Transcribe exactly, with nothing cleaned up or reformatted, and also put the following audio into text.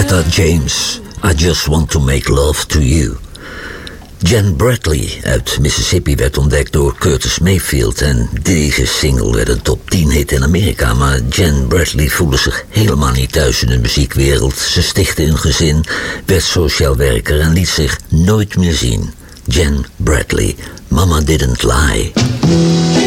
Etta James, I Just Want to Make Love to You. Jen Bradley uit Mississippi werd ontdekt door Curtis Mayfield en deze single werd een top tien hit in Amerika. Maar Jen Bradley voelde zich helemaal niet thuis in de muziekwereld. Ze stichtte een gezin, werd sociaal werker en liet zich nooit meer zien. Jen Bradley, Mama Didn't Lie.